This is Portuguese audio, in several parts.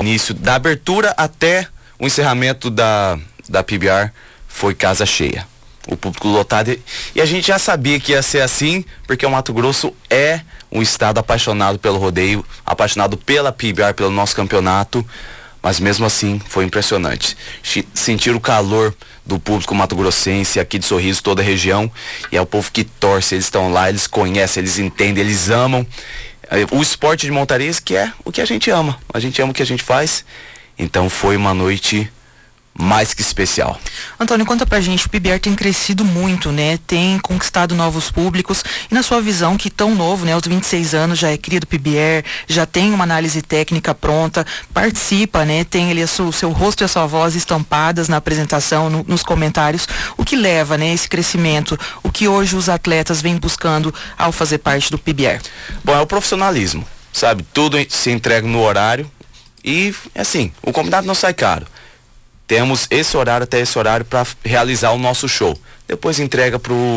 início da abertura até o encerramento da PBR foi casa cheia. O público lotado, e a gente já sabia que ia ser assim, porque o Mato Grosso é um estado apaixonado pelo rodeio, apaixonado pela PBR, pelo nosso campeonato, mas mesmo assim foi impressionante. Sentir o calor do público mato-grossense aqui de Sorriso, toda a região, e é o povo que torce, eles estão lá, eles conhecem, eles entendem, eles amam o esporte de montarias, que é o que a gente ama o que a gente faz. Então foi uma noite mais que especial. Antônio, conta pra gente, o PBR tem crescido muito, né? Tem conquistado novos públicos, e na sua visão, que tão novo, né? Aos 26 anos já é cria do PBR, já tem uma análise técnica pronta, participa, né? Tem ali o seu rosto e a sua voz estampadas na apresentação, nos comentários. O que leva, né, esse crescimento? O que hoje os atletas vêm buscando ao fazer parte do PBR? Bom, é o profissionalismo, sabe? Tudo se entrega no horário e, assim, o convidado não sai caro. Temos esse horário até esse horário para realizar o nosso show. Depois entrega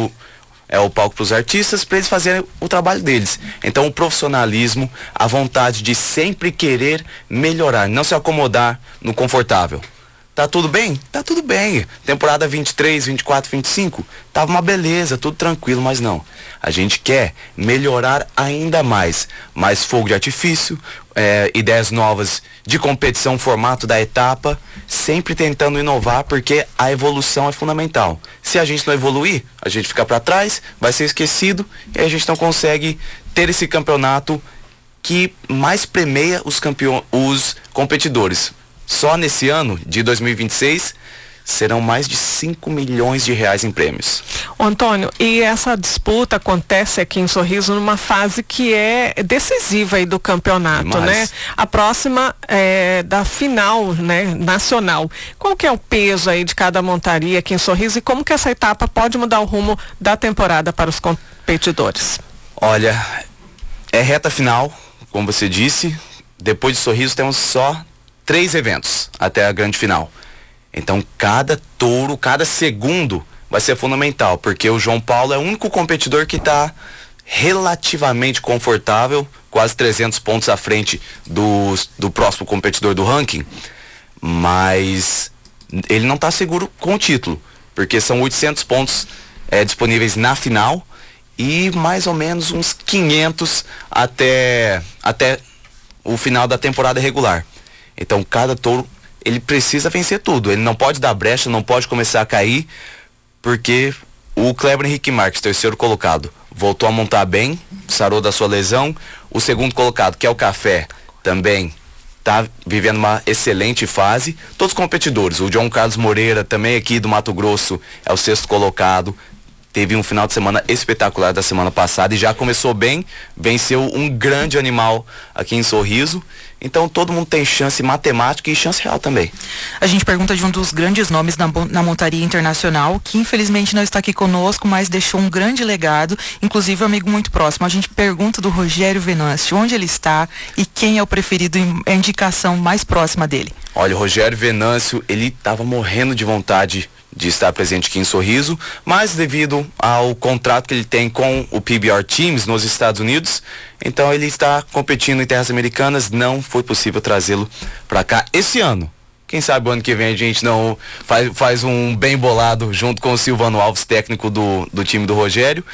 o palco para os artistas, para eles fazerem o trabalho deles. Então o profissionalismo, a vontade de sempre querer melhorar, não se acomodar no confortável. Tá tudo bem? Tá tudo bem. Temporada 23, 24, 25, tava uma beleza, tudo tranquilo, mas não. A gente quer melhorar ainda mais. Mais fogo de artifício, ideias novas de competição, formato da etapa, sempre tentando inovar, porque a evolução é fundamental. Se a gente não evoluir, a gente fica para trás, vai ser esquecido, e a gente não consegue ter esse campeonato que mais premia os competidores. Só nesse ano de 2026 serão mais de 5 milhões de reais em prêmios. Antônio, e essa disputa acontece aqui em Sorriso numa fase que é decisiva aí do campeonato, Demais, né? A próxima é da final, né, nacional. Qual que é o peso aí de cada montaria aqui em Sorriso e como que essa etapa pode mudar o rumo da temporada para os competidores? Olha, é reta final, como você disse. Depois de Sorriso temos só 3 eventos até a grande final. Então cada touro, cada segundo vai ser fundamental, porque o João Paulo é o único competidor que está relativamente confortável, quase 300 pontos à frente do próximo competidor do ranking, mas ele não está seguro com o título, porque são 800 pontos disponíveis na final e mais ou menos uns 500 até o final da temporada regular. Então cada touro, ele precisa vencer tudo, ele não pode dar brecha, não pode começar a cair, porque o Kleber Henrique Marques, terceiro colocado, voltou a montar bem, sarou da sua lesão. O segundo colocado, que é o Café, também está vivendo uma excelente fase. Todos os competidores, o João Carlos Moreira, também aqui do Mato Grosso, é o sexto colocado. Teve um final de semana espetacular da semana passada e já começou bem, venceu um grande animal aqui em Sorriso. Então todo mundo tem chance matemática e chance real também. A gente pergunta de um dos grandes nomes na montaria internacional, que infelizmente não está aqui conosco, mas deixou um grande legado, inclusive um amigo muito próximo. A gente pergunta do Rogério Venâncio, onde ele está e quem é o preferido, a indicação mais próxima dele. Olha, o Rogério Venâncio, ele estava morrendo de vontade de estar presente aqui em Sorriso, mas devido ao contrato que ele tem com o PBR Teams nos Estados Unidos, então ele está competindo em terras americanas, não foi possível trazê-lo para cá esse ano. Quem sabe o ano que vem a gente não faz um bem bolado junto com o Silvano Alves, técnico do time do Rogério,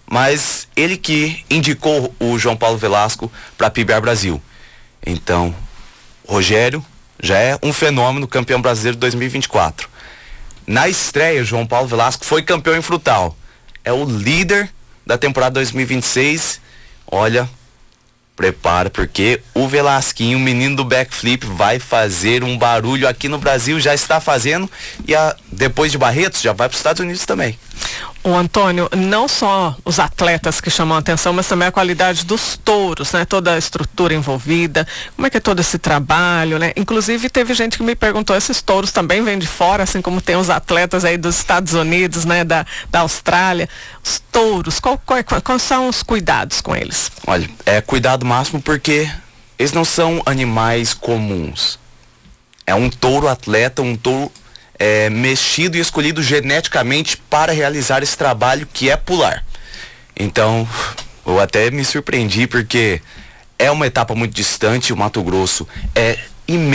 mas ele que indicou o João Paulo Velasco para a PBR Brasil. Então, Rogério já é um fenômeno, campeão brasileiro de 2024. Na estreia, João Paulo Velasco foi campeão em Frutal. É o líder da temporada 2026. Olha, prepara, porque o Velasquinho, o menino do backflip, vai fazer um barulho aqui no Brasil, já está fazendo, e depois de Barretos já vai para os Estados Unidos também. O Antônio, não só os atletas que chamam a atenção, mas também a qualidade dos touros, né? Toda a estrutura envolvida, como é que é todo esse trabalho, né? Inclusive teve gente que me perguntou, esses touros também vêm de fora, assim como tem os atletas aí dos Estados Unidos, né? Da Austrália. Os touros, quais são os cuidados com eles? Olha, é cuidado máximo porque eles não são animais comuns. É um touro atleta, um touro mexido e escolhido geneticamente para realizar esse trabalho que é pular. Então, eu até me surpreendi porque é uma etapa muito distante, o Mato Grosso é imenso.